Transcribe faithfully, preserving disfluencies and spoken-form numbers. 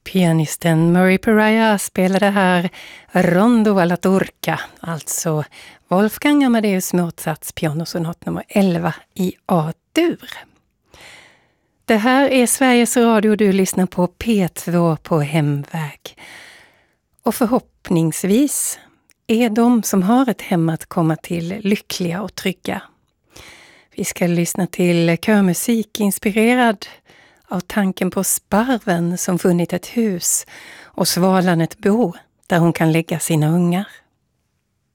Pianisten Murray Pariah spelade här Rondo alla Turca, alltså Wolfgang Amadeus Mozarts pianosonat nummer elva i A-dur. Det här är Sveriges Radio och du lyssnar på P två på Hemväg. Och förhoppningsvis är de som har ett hem att komma till lyckliga och trygga. Vi ska lyssna till körmusik inspirerad av tanken på sparven som funnit ett hus och svalan ett bo där hon kan lägga sina ungar.